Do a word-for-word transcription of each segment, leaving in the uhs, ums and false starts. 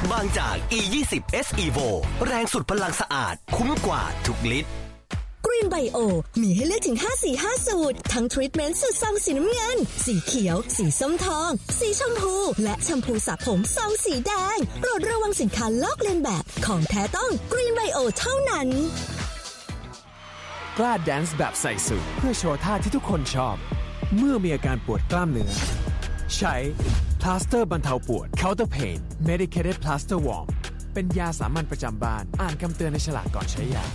บางจาก อี ยี่สิบ เอส Evo แรงสุดพลังสะอาดคุ้มกว่าทุกลิตร Green Bio มีให้เลือกถึงห้าสีห้าสูตรทั้งทรีทเมนต์สูตรซองสีน้ำเงินสีเขียวสีส้มทองสีชมพูและแชมพูสระผมซองสีแดงโปรดระวังสินค้าลอกเลียนแบบของแท้ต้อง Green Bio เท่านั้นกล้าแดนซ์แบบใส่สูทเพื่อโชว์ท่าที่ทุกคนชอบเมื่อมีอาการปวดกล้ามเนื้อใช้พลาสเตอร์บรรเทาปวด Counter Pain Medicated Plaster Warm เป็นยาสามัญประจำบ้านอ่านคำเตือนในฉลากก่อนใช้ยา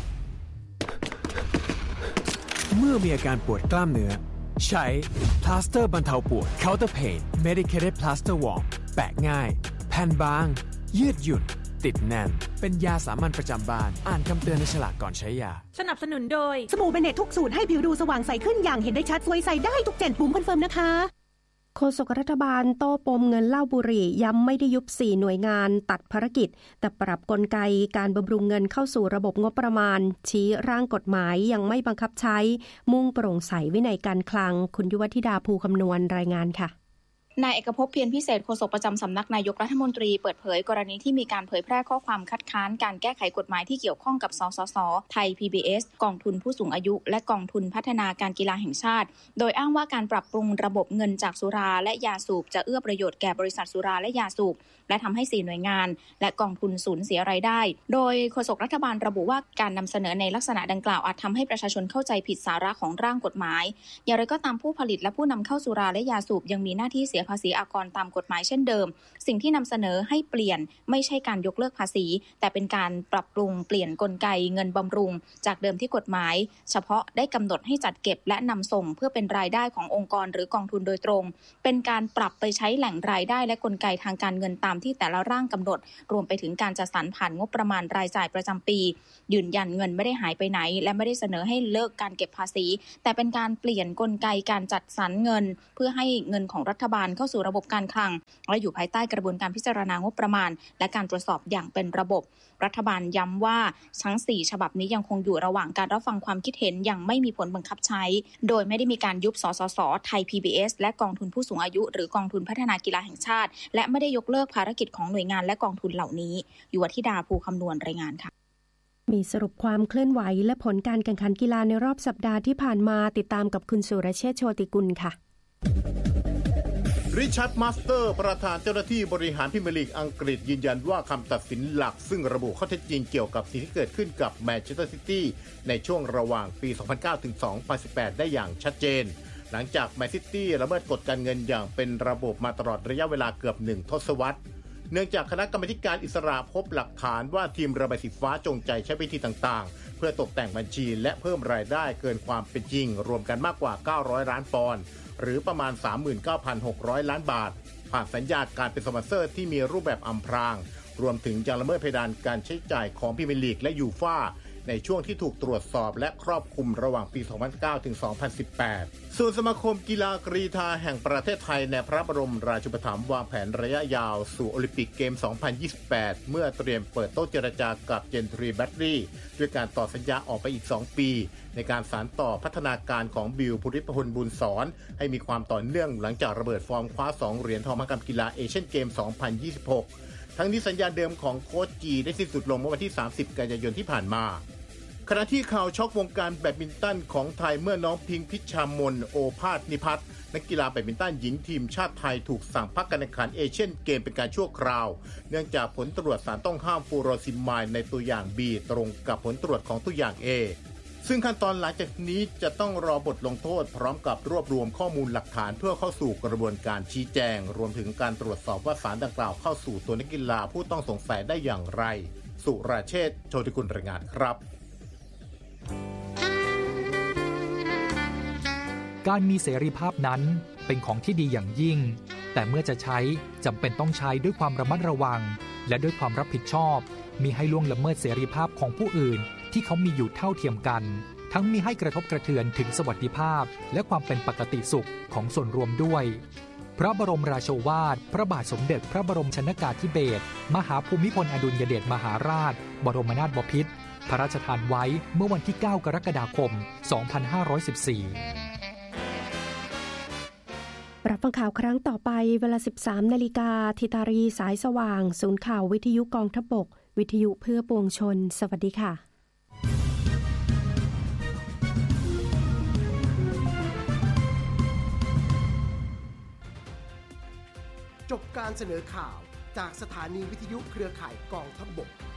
เมื่อมีอาการปวดกล้ามเนื้อใช้พลาสเตอร์บรรเทาปวด Counter Pain Medicated Plaster Warm แปะง่ายแผ่นบางยืดหยุ่นติดแน่นเป็นยาสามัญประจำบ้านอ่านคำเตือนในฉลากก่อนใช้ยาสนับสนุนโดยสบู่เบเนตทุกสูตรให้ผิวดูสว่างใสขึ้นอย่างเห็นได้ชัดสวยใสได้ทุกเจ็ดปุ่มคอนเฟิร์มนะคะโฆษกรัฐบาลโต้ปมเงินเหล้าบุหรี่ย้ำไม่ได้ยุบสี่หน่วยงานตัดภารกิจแต่ปรับกลไกการบำรุงเงินเข้าสู่ระบบงบประมาณชี้ร่างกฎหมายยังไม่บังคับใช้มุ่งโปร่งใสวินัยการคลังคุณยุวธิดาภูคำนวณรายงานค่ะนายเอกภพเพียรพิเศษโฆษกประจำสำนักนายกรัฐมนตรีเปิดเผยกรณีที่มีการเผยแพร่ข้อความคัดค้านการแก้ไขกฎหมายที่เกี่ยวข้องกับสสสไทย พี บี เอส กองทุนผู้สูงอายุและกองทุนพัฒนาการกีฬาแห่งชาติโดยอ้างว่าการปรับปรุงระบบเงินจากสุราและยาสูบจะเอื้อประโยชน์แก่บริษัทสุราและยาสูบและทำให้สี่หน่วยงานและกองทุนสูญเสียรายได้โดยโฆษกรัฐบาลระบุว่าการนำเสนอในลักษณะดังกล่าวอาจทำให้ประชาชนเข้าใจผิดสาระของร่างกฎหมายอย่างไรก็ตามผู้ผลิตและผู้นำเข้าสุราและยาสูบยังมีหน้าที่เสียภาษีอากรตามกฎหมายเช่นเดิมสิ่งที่นำเสนอให้เปลี่ยนไม่ใช่การยกเลิกภาษีแต่เป็นการปรับปรุงเปลี่ยนกลไกเงินบำรุงจากเดิมที่กฎหมายเฉพาะได้กำหนดให้จัดเก็บและนำส่งเพื่อเป็นรายได้ขององค์กรหรือกองทุนโดยตรงเป็นการปรับไปใช้แหล่งรายได้และกลไกทางการเงินตามที่แต่ละร่างกำหนดรวมไปถึงการจัดสรรผ่านงบประมาณรายจ่ายประจำปียืนยันเงินไม่ได้หายไปไหนและไม่ได้เสนอให้เลิกการเก็บภาษีแต่เป็นการเปลี่ยนกลไกการจัดสรรเงินเพื่อให้เงินของรัฐบาลเข้าสู่ระบบการคลังและอยู่ภายใต้กระบวนการพิจารณางบประมาณและการตรวจสอบอย่างเป็นระบบรัฐบาลย้ำว่าทั้งสี่ฉบับนี้ยังคงอยู่ระหว่างการรับฟังความคิดเห็นยังไม่มีผลบังคับใช้โดยไม่ได้มีการยุบสสสไทย พี บี เอส และกองทุนผู้สูงอายุหรือกองทุนพัฒนากีฬาแห่งชาติและไม่ได้ยกเลิกภารกิจของหน่วยงานและกองทุนเหล่านี้ยุวธิดาภูคำนวณรายงานค่ะมีสรุปความเคลื่อนไหวและผลการแข่งขันกีฬาในรอบสัปดาห์ที่ผ่านมาติดตามกับคุณสุรเชษฐ์โชติกุลค่ะริชาร์ดมาสเตอร์ประธานเจ้าหน้าที่บริหารพรีเมียร์ลีกอังกฤษยืนยันว่าคำตัดสินหลักซึ่งระบุข้อเท็จจริงเกี่ยวกับสิ่งที่เกิดขึ้นกับแมนเชสเตอร์ซิตี้ในช่วงระหว่างปี สองพันเก้า ถึง สองพันสิบแปด ได้อย่างชัดเจนหลังจากแมนซิตี้ละเมิดกฎการเงินอย่างเป็นระบบมาตลอดระยะเวลาเกือบหนึ่งทศวรรษเนื่องจากคณะกรรมการอิสระพบหลักฐานว่าทีมระบายสีฟ้าจงใจใช้วิธีต่างๆเพื่อตกแต่งบัญชีและเพิ่มรายได้เกินความเป็นจริงรวมกันมากกว่าเก้าร้อยล้านปอนด์หรือประมาณ สามหมื่นเก้าพันหกร้อย ล้านบาทผ่านสัญญาการเป็นสปอนเซอร์ที่มีรูปแบบอำพรางรวมถึงยังละเมิดเพดานการใช้จ่ายของพรีเมียร์ลีกและยูฟ่าในช่วงที่ถูกตรวจสอบและครอบคลุมระหว่างปี สองพันเก้า ถึง สองพันสิบแปด ส่วนสมาคมกีฬากรีฑาแห่งประเทศไทยในพระบรมราชูปถัมภ์วางแผนระยะยาวสู่โอลิมปิกเกม สองพันยี่สิบแปด เมื่อเตรียมเปิดโต๊ะเจรจากับเจนทรีแบตเตอรี่ด้วยการต่อสัญญาออกไปอีก สอง ปีในการสานต่อพัฒนาการของบิล ภูริพลบุญสอนให้มีความต่อเนื่องหลังจากระเบิดฟอร์มคว้า สอง เหรียญทองมหกรรมกีฬาเอเชียนเกม สองพันยี่สิบหก ทั้งนี้สัญญาเดิมของโค้ชจีได้สิ้นสุดลงเมื่อวันที่ สามสิบ กันยายนที่ผ่านมาขณะที่ข่าวช็อกวงการแบดมินตันของไทยเมื่อน้องพิงค์พิชามนโอภาสนิพัฒน์นักกีฬาแบดมินตันหญิงทีมชาติไทยถูกสั่งพักการแข่งขันเอเชียนเกมเป็นการชั่วคราวเนื่องจากผลตรวจสารต้องห้ามฟูโรซิมายในตัวอย่าง B ตรงกับผลตรวจของตัวอย่าง A ซึ่งขั้นตอนหลังจากนี้จะต้องรอบทลงโทษพร้อมกับรวบรวมข้อมูลหลักฐานเพื่อเข้าสู่กระบวนการชี้แจงรวมถึงการตรวจสอบว่าสารดังกล่าวเข้าสู่ตัวนักกีฬาผู้ต้องสงสัยได้อย่างไรสุรเชษฐ์โชติกุลรายงานครับการมีเสรีภาพนั้นเป็นของที่ดีอย่างยิ่งแต่เมื่อจะใช้จำเป็นต้องใช้ด้วยความระมัดระวังและด้วยความรับผิดชอบมิให้ล่วงละเมิดเสรีภาพของผู้อื่นที่เขามีอยู่เท่าเทียมกันทั้งมิให้กระทบกระเทือนถึงสวัสดิภาพและความเป็นปกติสุขของส่วนรวมด้วยพระบรมราโชวาทพระบาทสมเด็จพระบรมชนกาธิเบศรมหาภูมิพลอดุลยเดชมหาราชบรมนาถบพิตรพระราชทานไว้เมื่อวันที่เก้ากรกฎาคมสองพันห้าร้อยสิบสี่รับฟังข่าวครั้งต่อไปเวลา สิบสามนาฬิกา ทิตารีสายสว่างศูนย์ข่าววิทยุกองทัพบกวิทยุเพื่อปวงชนสวัสดีค่ะจบการเสนอข่าวจากสถานีวิทยุเครือข่ายกองทัพบก